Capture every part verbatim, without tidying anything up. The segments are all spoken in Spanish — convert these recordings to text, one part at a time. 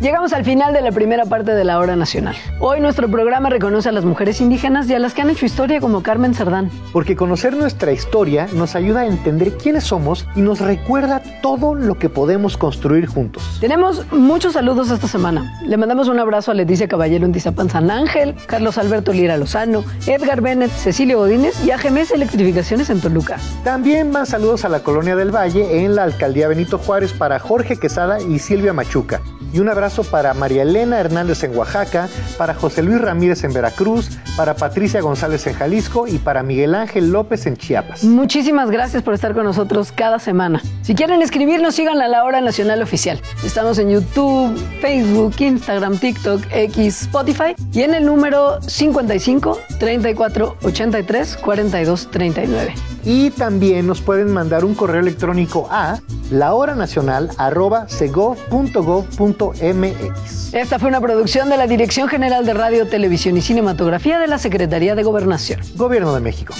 Llegamos al final de la primera parte de la Hora Nacional. Hoy nuestro programa reconoce a las mujeres indígenas y a las que han hecho historia como Carmen Cerdán. Porque conocer nuestra historia nos ayuda a entender quiénes somos y nos recuerda todo lo que podemos construir juntos. Tenemos muchos saludos esta semana. Le mandamos un abrazo a Leticia Caballero en Tizapán San Ángel, Carlos Alberto Lira Lozano, Edgar Bennett, Cecilio Godínez y a G M S Electrificaciones en Toluca. También más saludos a la Colonia del Valle en la Alcaldía Benito Juárez para Jorge Quesada y Silvia Machuca. Y un abrazo para María Elena Hernández en Oaxaca, para José Luis Ramírez en Veracruz, para Patricia González en Jalisco y para Miguel Ángel López en Chiapas. Muchísimas gracias por estar con nosotros cada semana. Si quieren escribirnos, sigan a La Hora Nacional Oficial. Estamos en YouTube, Facebook, Instagram, TikTok, X, Spotify y en el número cincuenta y cinco, treinta y cuatro, ochenta y tres, cuarenta y dos, treinta y nueve. Y también nos pueden mandar un correo electrónico a lahoranacional arroba segov punto gov punto mx. Esta fue una producción de la Dirección General de Radio, Televisión y Cinematografía de la Secretaría de Gobernación. Gobierno de México.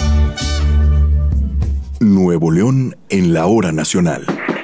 Nuevo León en la Hora Nacional.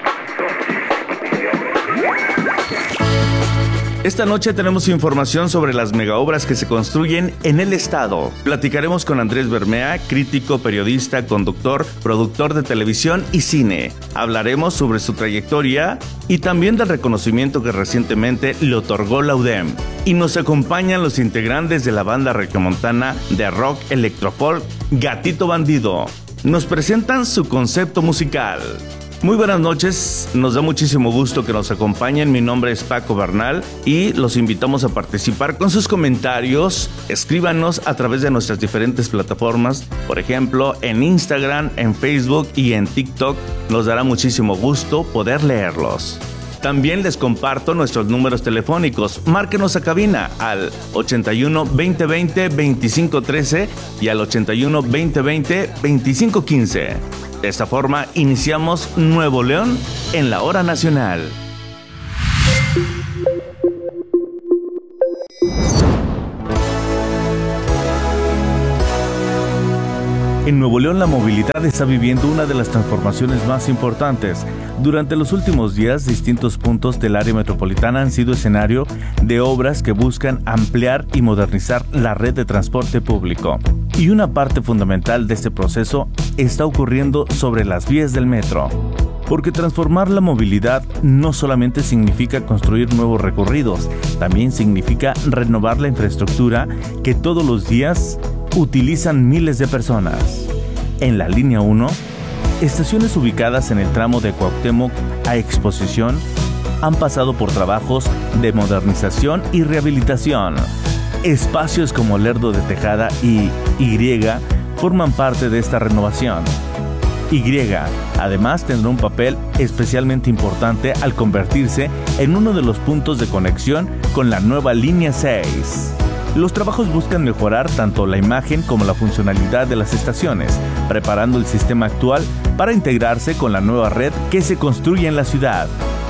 Esta noche tenemos información sobre las megaobras que se construyen en el estado. Platicaremos con Andrés Bermea, crítico, periodista, conductor, productor de televisión y cine. Hablaremos sobre su trayectoria y también del reconocimiento que recientemente le otorgó la U D E M. Y nos acompañan los integrantes de la banda regiomontana de rock electrofolk Gatito Bandido. Nos presentan su concepto musical. Muy buenas noches, nos da muchísimo gusto que nos acompañen. Mi nombre es Paco Bernal y los invitamos a participar con sus comentarios. Escríbanos a través de nuestras diferentes plataformas, por ejemplo, en Instagram, en Facebook y en TikTok. Nos dará muchísimo gusto poder leerlos. También les comparto nuestros números telefónicos. Márquenos a cabina al ochenta y uno, veinte veinte, veinticinco trece y al ochenta y uno, veinte veinte, veinticinco quince. De esta forma iniciamos Nuevo León en la Hora Nacional. En Nuevo León la movilidad está viviendo una de las transformaciones más importantes. Durante los últimos días, distintos puntos del área metropolitana han sido escenario de obras que buscan ampliar y modernizar la red de transporte público. Y una parte fundamental de este proceso está ocurriendo sobre las vías del metro. Porque transformar la movilidad no solamente significa construir nuevos recorridos, también significa renovar la infraestructura que todos los días utilizan miles de personas. En la línea uno, estaciones ubicadas en el tramo de Cuauhtémoc a Exposición han pasado por trabajos de modernización y rehabilitación. Espacios como Lerdo de Tejada y Y forman parte de esta renovación. Y, además, tendrá un papel especialmente importante al convertirse en uno de los puntos de conexión con la nueva línea seis. Los trabajos buscan mejorar tanto la imagen como la funcionalidad de las estaciones, preparando el sistema actual para integrarse con la nueva red que se construye en la ciudad.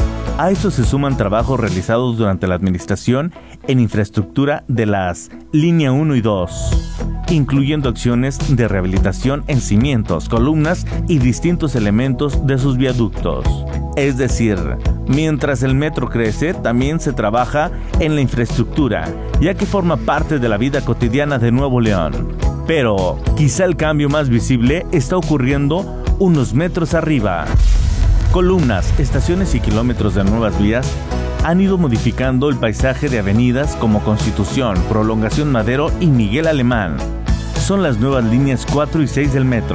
A esto se suman trabajos realizados durante la administración en infraestructura de las línea uno y dos, incluyendo acciones de rehabilitación en cimientos, columnas y distintos elementos de sus viaductos. Es decir, mientras el metro crece, también se trabaja en la infraestructura, ya que forma parte de la vida cotidiana de Nuevo León. Pero quizá el cambio más visible está ocurriendo unos metros arriba. Columnas, estaciones y kilómetros de nuevas vías han ido modificando el paisaje de avenidas como Constitución, Prolongación Madero y Miguel Alemán. Son las nuevas líneas cuatro y seis del metro.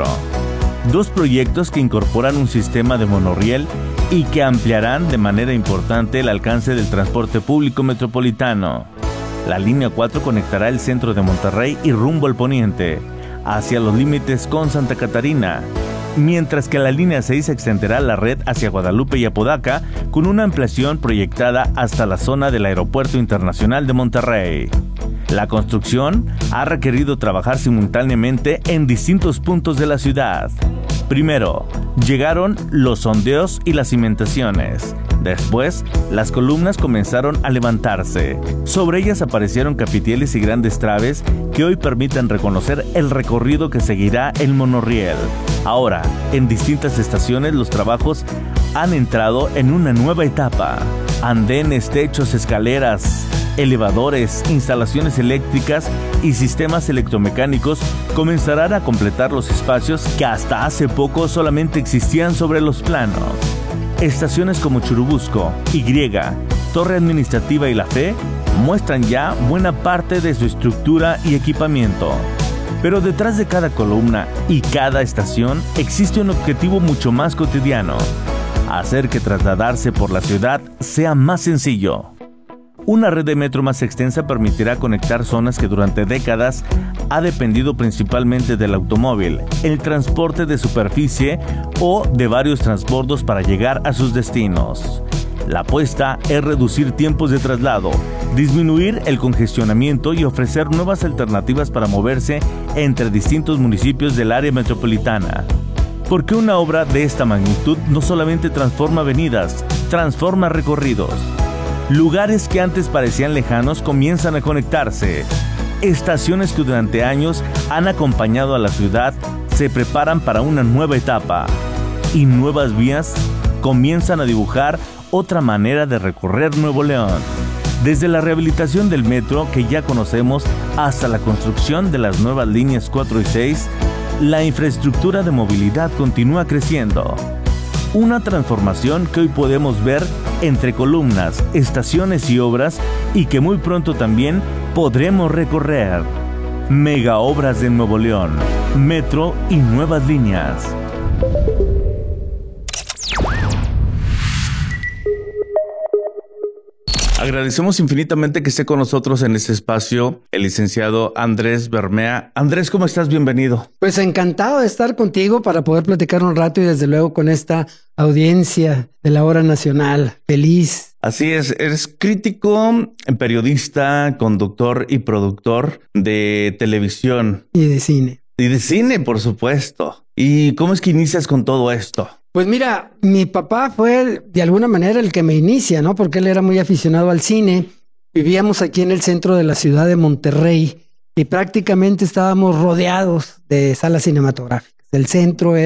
Dos proyectos que incorporan un sistema de monorriel y que ampliarán de manera importante el alcance del transporte público metropolitano. La línea cuatro conectará el centro de Monterrey y rumbo al poniente, hacia los límites con Santa Catarina, mientras que la línea seis extenderá la red hacia Guadalupe y Apodaca con una ampliación proyectada hasta la zona del Aeropuerto Internacional de Monterrey. La construcción ha requerido trabajar simultáneamente en distintos puntos de la ciudad. Primero, llegaron los sondeos y las cimentaciones. Después, las columnas comenzaron a levantarse. Sobre ellas aparecieron capiteles y grandes traves que hoy permiten reconocer el recorrido que seguirá el monorriel. Ahora, en distintas estaciones los trabajos han entrado en una nueva etapa. Andenes, techos, escaleras, elevadores, instalaciones eléctricas y sistemas electromecánicos comenzarán a completar los espacios que hasta hace poco solamente existían sobre los planos. Estaciones como Churubusco, Y, Torre Administrativa y La Fe muestran ya buena parte de su estructura y equipamiento. Pero detrás de cada columna y cada estación existe un objetivo mucho más cotidiano: hacer que trasladarse por la ciudad sea más sencillo. Una red de metro más extensa permitirá conectar zonas que durante décadas ha dependido principalmente del automóvil, el transporte de superficie o de varios transbordos para llegar a sus destinos. La apuesta es reducir tiempos de traslado, disminuir el congestionamiento y ofrecer nuevas alternativas para moverse entre distintos municipios del área metropolitana. Porque una obra de esta magnitud no solamente transforma avenidas, transforma recorridos. Lugares que antes parecían lejanos comienzan a conectarse. Estaciones que durante años han acompañado a la ciudad se preparan para una nueva etapa. Y nuevas vías comienzan a dibujar otra manera de recorrer Nuevo León. Desde la rehabilitación del metro que ya conocemos hasta la construcción de las nuevas líneas cuatro y seis, la infraestructura de movilidad continúa creciendo. Una transformación que hoy podemos ver entre columnas, estaciones y obras y que muy pronto también podremos recorrer. Mega obras de Nuevo León, metro y nuevas líneas. Agradecemos infinitamente que esté con nosotros en este espacio el licenciado Andrés Bermea. Andrés, ¿cómo estás? Bienvenido. Pues encantado de estar contigo para poder platicar un rato y desde luego con esta audiencia de la Hora Nacional. Feliz. Así es, eres crítico, periodista, conductor y productor de televisión. Y de cine. Y de cine, por supuesto. ¿Y cómo es que inicias con todo esto? Pues mira, mi papá fue de alguna manera el que me inicia, ¿no? Porque él era muy aficionado al cine. Vivíamos aquí en el centro de la ciudad de Monterrey y prácticamente estábamos rodeados de salas cinematográficas. El centro era